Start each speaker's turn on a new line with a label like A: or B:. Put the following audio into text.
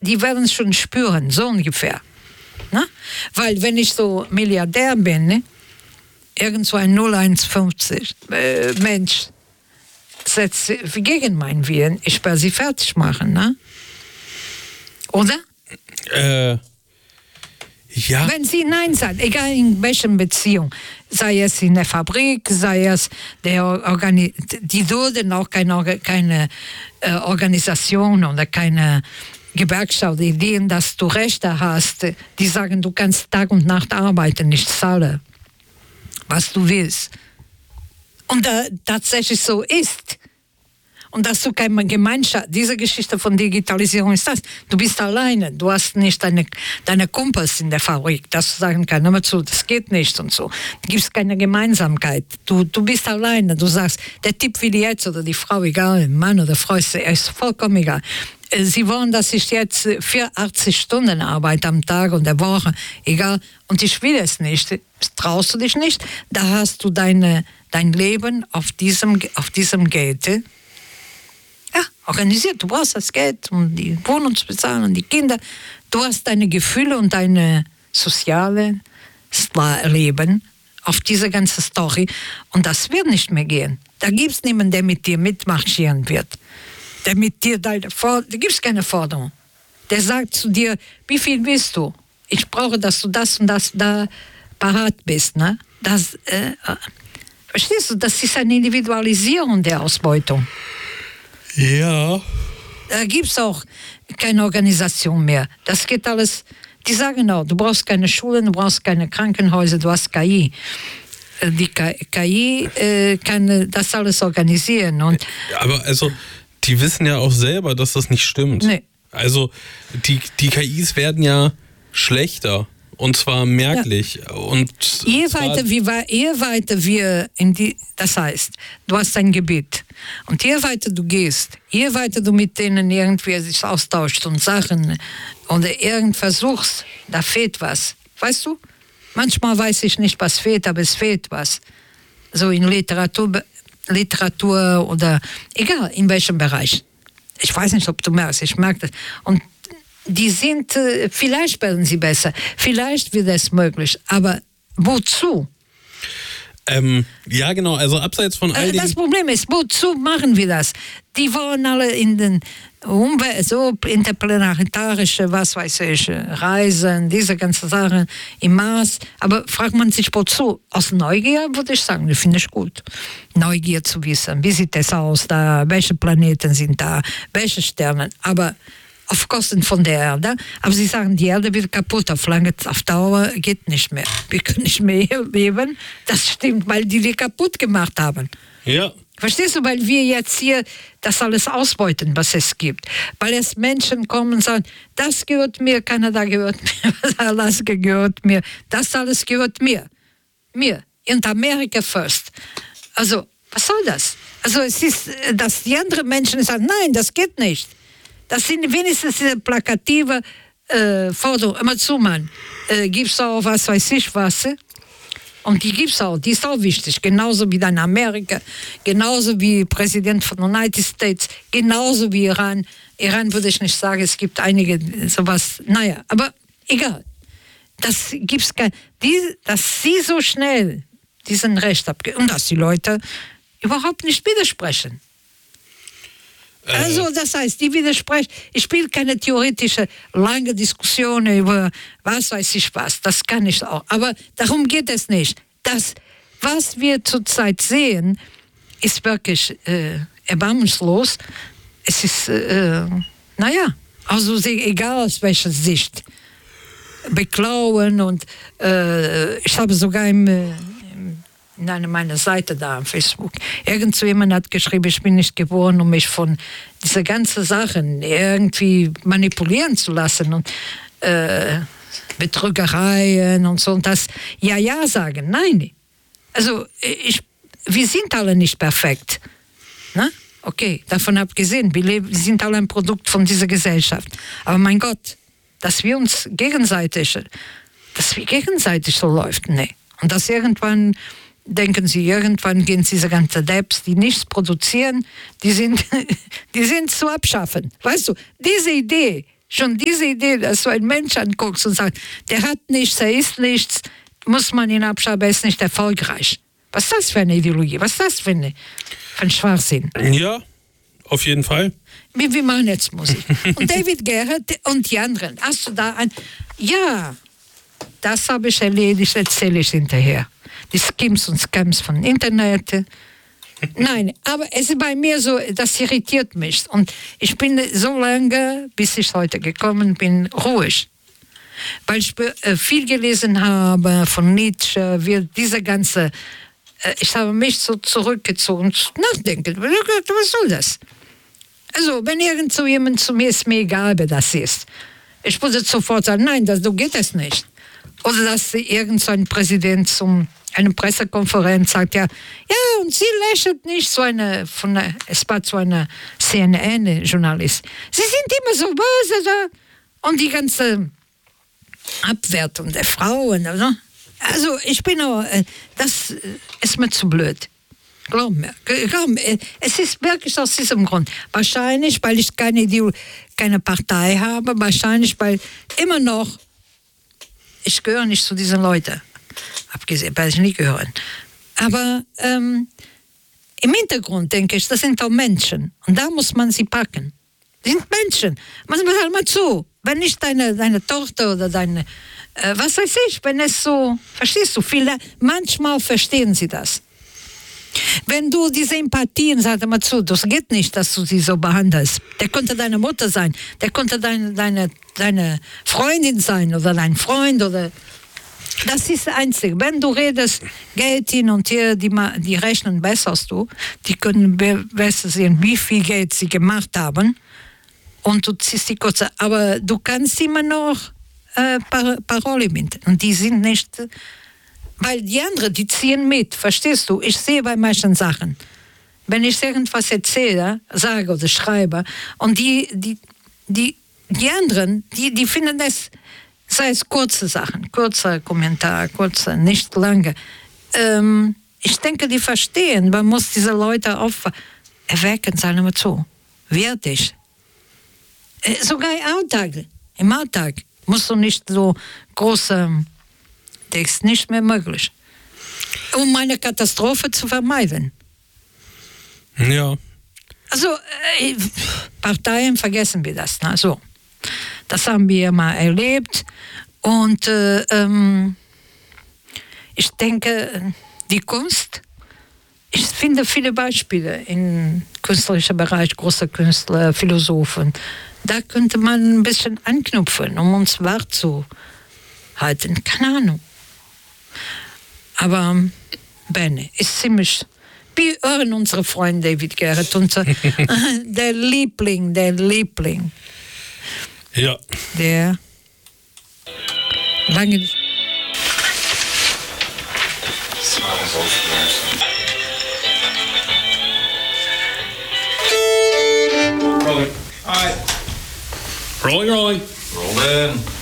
A: die werden es schon spüren, so ungefähr. Ne? Weil wenn ich so Milliardär bin, ne? Irgend so ein 0150 Mensch setzt gegen meinen Willen, ich werde sie fertig machen, ne? Oder?
B: Ja.
A: Wenn sie Nein sagt, egal in welcher Beziehung, sei es in der Fabrik, sei es die dulden auch keine Organisation oder keine Gewerkschaft, die Ideen, dass du Rechte hast, die sagen, du kannst Tag und Nacht arbeiten, ich zahle, was du willst. Und tatsächlich so ist. Und dass du keine Gemeinschaft, diese Geschichte von Digitalisierung ist das. Du bist alleine, du hast nicht deine Kumpels in der Fabrik, dass du sagen kannst, hör mal zu, das geht nicht und so. Du gibst keine Gemeinsamkeit. Du bist alleine, du sagst, der Typ will jetzt oder die Frau, egal, Mann oder Frau, ist vollkommen egal. Sie wollen, dass ich jetzt 84 Stunden arbeite am Tag und der Woche, egal, und ich will es nicht. Traust du dich nicht? Da hast du dein Leben auf diesem Geld. Ja, organisiert. Du brauchst das Geld, um die Wohnung zu bezahlen und die Kinder. Du hast deine Gefühle und deine soziale Leben auf diese ganze Story. Und das wird nicht mehr gehen. Da gibt es niemanden, der mit dir mitmarschieren wird. Der mit dir da gibt es keine Forderung. Der sagt zu dir, wie viel willst du? Ich brauche, dass du das und das da parat bist. Ne? Verstehst du, das ist eine Individualisierung der Ausbeutung.
B: Ja.
A: Da gibt es auch keine Organisation mehr. Das geht alles, die sagen auch, du brauchst keine Schulen, du brauchst keine Krankenhäuser, du hast KI. Die KI kann das alles organisieren. Und
B: aber also, die wissen ja auch selber, dass das nicht stimmt.
A: Nee.
B: Also, die KIs werden ja schlechter. Und zwar merklich. Ja. Und
A: je weiter wir das heißt, du hast ein Gebiet. Und je weiter du gehst, je weiter du mit denen irgendwie sich austauscht und Sachen oder irgend versuchst, da fehlt was. Weißt du? Manchmal weiß ich nicht, was fehlt, aber es fehlt was. So in Literatur oder egal in welchem Bereich. Ich weiß nicht, ob du merkst, ich merke das. Und die sind, vielleicht werden sie besser, vielleicht wird es möglich, aber wozu?
B: Ja, genau, also abseits von all
A: das Problem ist, wozu machen wir das? Die wollen alle in den so interplanetarische, was weiß ich, Reisen, diese ganzen Sachen im Mars, aber fragt man sich wozu? Aus Neugier würde ich sagen, das finde ich gut. Neugier zu wissen, wie sieht es aus da, welche Planeten sind da, welche Sterne, aber auf Kosten von der Erde. Aber sie sagen, die Erde wird kaputt, auf Dauer geht nicht mehr. Wir können nicht mehr leben. Das stimmt, weil die kaputt gemacht haben.
B: Ja.
A: Verstehst du, weil wir jetzt hier das alles ausbeuten, was es gibt. Weil es Menschen kommen und sagen, das gehört mir, Kanada gehört mir, Alaska gehört mir, das alles gehört mir. Mir. Und Amerika first. Also, was soll das? Also es ist, dass die anderen Menschen sagen, nein, das geht nicht. Das sind wenigstens diese plakative Forderungen. Immer zu, Mann. Gibt's auch was weiß ich was. Und die gibt's auch. Die ist auch wichtig. Genauso wie dann Amerika. Genauso wie Präsident von den United States. Genauso wie Iran. Iran würde ich nicht sagen. Es gibt einige sowas. Naja, aber egal. Das gibt's kein. Dass sie so schnell diesen Recht abgeben. Und dass die Leute überhaupt nicht widersprechen. Also, das heißt, die widersprechen. Ich will keine theoretische, lange Diskussion über was weiß ich was. Das kann ich auch. Aber darum geht es nicht. Was wir zurzeit sehen, ist wirklich erbarmungslos. Es ist, also egal aus welcher Sicht. Beklauen und ich habe sogar in einer meiner Seite da auf Facebook. Irgendjemand hat geschrieben, ich bin nicht geboren, um mich von dieser ganzen Sachen irgendwie manipulieren zu lassen und Betrügereien und so. Und das ja sagen. Nein. Also wir sind alle nicht perfekt. Ne? Okay, davon abgesehen, wir sind alle ein Produkt von dieser Gesellschaft. Aber mein Gott, dass wir gegenseitig so läuft, nee. Und dass irgendwann denken sie, irgendwann gehen diese ganzen Debs, die nichts produzieren, die sind zu abschaffen. Weißt du, diese Idee, Schon diese Idee, dass du einen Mensch anguckst und sagst, der hat nichts, er ist nichts, muss man ihn abschauen, er ist nicht erfolgreich. Was ist das für eine Ideologie? Was ist das für ein Schwachsinn?
B: Ja, auf jeden Fall.
A: Wir machen jetzt Musik. Und David Gerhardt und die anderen. Hast du da ein... Ja, das habe ich erledigt, erzähle ich hinterher. Die Skims und Scams von Internet. Nein, aber es ist bei mir so, das irritiert mich. Und ich bin so lange, bis ich heute gekommen bin, ruhig. Weil ich viel gelesen habe von Nietzsche, diese ganze... Ich habe mich so zurückgezogen und nachdenken. Was soll das? Also, wenn irgend so jemand zu mir ist, mir egal, wer das ist. Ich würde sofort sagen, nein, so geht es nicht. Oder dass irgend so ein Präsident zu einer Pressekonferenz sagt, ja, und sie lächelt nicht, es war so eine CNN-Journalist. Sie sind immer so böse. Und die ganze Abwertung der Frauen, also ich bin auch, das ist mir zu blöd. Glaub mir, es ist wirklich aus diesem Grund. Wahrscheinlich, weil ich keine Partei habe, wahrscheinlich, weil immer noch, ich gehöre nicht zu diesen Leuten, abgesehen, weil ich nicht gehören. Aber im Hintergrund denke ich, das sind auch Menschen. Und da muss man sie packen. Die sind Menschen. Man sagt halt mal zu, wenn nicht deine Tochter oder deine, was weiß ich, wenn es so, verstehst du, manchmal verstehen sie das. Wenn du diese Empathien, sag mal zu, das geht nicht, dass du sie so behandelst. Der könnte deine Mutter sein, der könnte deine Freundin sein oder dein Freund oder... Das ist das Einzige. Wenn du redest, Geld hin und her, die rechnen besser als du, die können besser sehen, wie viel Geld sie gemacht haben und du ziehst die kurze. Aber du kannst immer noch Parole mit. Und die sind nicht... Weil die anderen, die ziehen mit, verstehst du? Ich sehe bei manchen Sachen, wenn ich irgendwas erzähle, sage oder schreibe, und die anderen, die finden das, sei es kurze Sachen, kurzer Kommentar, kurzer, nicht lange. Ich denke, die verstehen, man muss diese Leute erwecken, sagen wir zu, wertig. Sogar im Alltag musst du nicht so große... Das ist nicht mehr möglich. Um eine Katastrophe zu vermeiden.
B: Ja.
A: Also, Parteien, vergessen wir das. Ne? So. Das haben wir mal erlebt. Und ich denke, die Kunst, ich finde viele Beispiele im künstlerischen Bereich, große Künstler, Philosophen. Da könnte man ein bisschen anknüpfen, um uns wach zu halten. Keine Ahnung. Aber Benne ist ziemlich... Wir hören unsere Freund David Gerhardt, der Liebling.
B: Ja.
A: Der lange...
B: Rolling.
C: Rolling. Roll in.